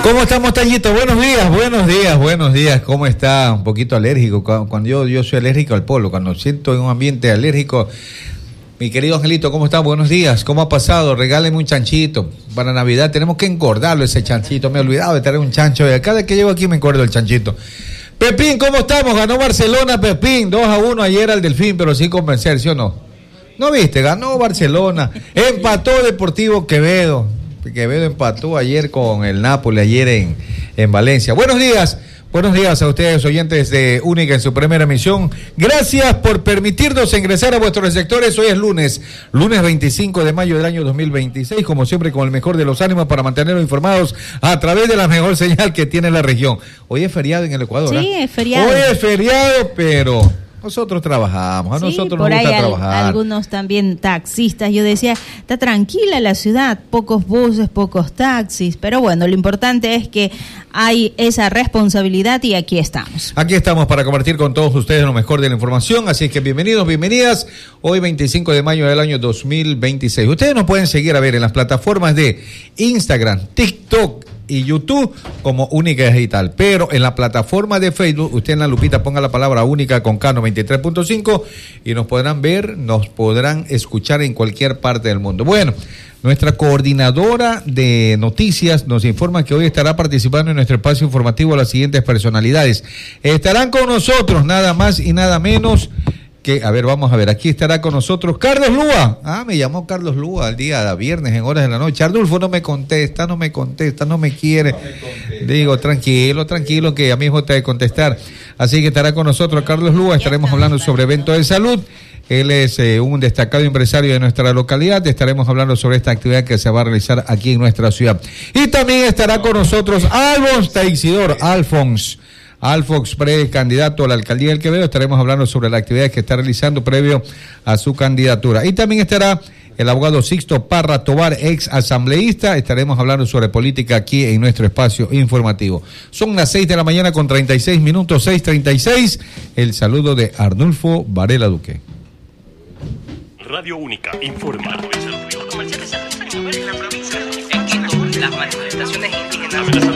¿Cómo estamos, Tallito? Buenos días. ¿Cómo está? Un poquito alérgico. Cuando yo soy alérgico al polo, cuando siento en un ambiente alérgico. Mi querido Angelito, ¿cómo está? Buenos días. ¿Cómo ha pasado? Regáleme un chanchito. Para Navidad tenemos que engordarlo ese chanchito. Me he olvidado de traer un chancho. Cada vez que llego aquí me engordo el chanchito. Pepín, ¿cómo estamos? Ganó Barcelona, Pepín. 2-1 ayer al Delfín, pero sin convencer, ¿sí o no? ¿No viste? Ganó Barcelona. Empató Deportivo Quevedo. Quevedo empató ayer con el Napoli, ayer en Valencia. Buenos días a ustedes, oyentes de Única en su primera emisión. Gracias por permitirnos ingresar a vuestros sectores. Hoy es lunes 25 de mayo del año 2026, como siempre con el mejor de los ánimos para mantenerlos informados a través de la mejor señal que tiene la región. Hoy es feriado en el Ecuador. Sí, es feriado. Hoy es feriado, pero nosotros trabajamos, nosotros nos gusta trabajar. Algunos también taxistas, yo decía, está tranquila la ciudad, pocos buses, pocos taxis, pero bueno, lo importante es que hay esa responsabilidad y aquí estamos. Aquí estamos para compartir con todos ustedes lo mejor de la información, así que bienvenidos, bienvenidas, hoy 25 de mayo del año 2026. Ustedes nos pueden seguir en las plataformas de Instagram, TikTok y YouTube como Única Digital, pero en la plataforma de Facebook, usted en la lupita ponga la palabra Única con K93.5 y nos podrán ver, nos podrán escuchar en cualquier parte del mundo. Bueno, nuestra coordinadora de noticias nos informa que hoy estará participando en nuestro espacio informativo las siguientes personalidades. Estarán con nosotros nada más y nada menos que, vamos a ver, aquí estará con nosotros Carlos Lúa. Me llamó Carlos Lúa el día viernes en horas de la noche. Arnulfo no me contesta, no me quiere. Digo, tranquilo, que a mí mismo te de contestar. Así que estará con nosotros Carlos Lúa, estaremos hablando sobre eventos de salud. Él es un destacado empresario de nuestra localidad. Estaremos hablando sobre esta actividad que se va a realizar aquí en nuestra ciudad. Y también estará con nosotros Alfonso Teixidor, Alfox, precandidato a la alcaldía del Quevedo. Estaremos hablando sobre las actividades que está realizando previo a su candidatura. Y también estará el abogado Sixto Parra Tobar, ex asambleísta. Estaremos hablando sobre política aquí en nuestro espacio informativo. Son las 6 de la mañana con 36 minutos, 6:36. El saludo de Arnulfo Varela Duque. Radio Única informa. Los comerciantes se registran en la provincia. En Quito, las manifestaciones indígenas